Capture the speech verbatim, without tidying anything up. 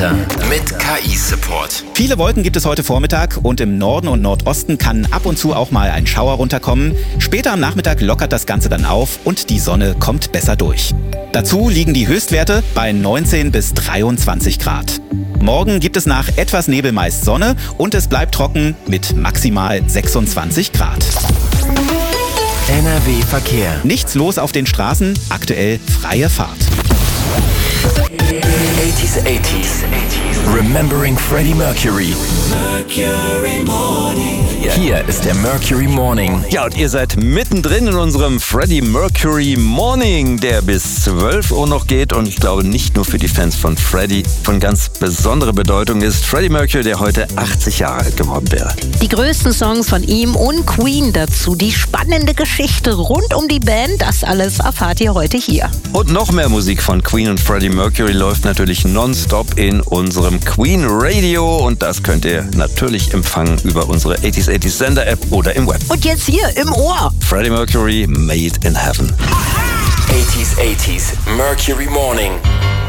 Mit K I-Support. Viele Wolken gibt es heute Vormittag und im Norden und Nordosten kann ab und zu auch mal ein Schauer runterkommen. Später am Nachmittag lockert das Ganze dann auf und die Sonne kommt besser durch. Dazu liegen die Höchstwerte bei neunzehn bis dreiundzwanzig Grad. Morgen gibt es nach etwas Nebel meist Sonne und es bleibt trocken mit maximal sechsundzwanzig Grad. N R W Verkehr. Nichts los auf den Straßen, aktuell freie Fahrt. eighties, eighties. Remembering Freddie Mercury. Mercury Morning. Hier ist der Mercury Morning. Ja, und ihr seid mittendrin in unserem Freddie Mercury Morning, der bis zwölf Uhr noch geht. Und ich glaube, nicht nur für die Fans von Freddie von ganz besonderer Bedeutung ist Freddie Mercury, der heute achtzig Jahre alt geworden wäre. Die größten Songs von ihm und Queen dazu, die spannende Geschichte rund um die Band, das alles erfahrt ihr heute hier. Und noch mehr Musik von Queen und Freddie Mercury läuft natürlich nonstop in unserem Queen Radio. Und das könnt ihr natürlich empfangen über unsere eighties eighties Sender-App oder im Web. Und jetzt hier im Ohr. Freddie Mercury, Made in Heaven. eighties, eighties. Mercury Morning.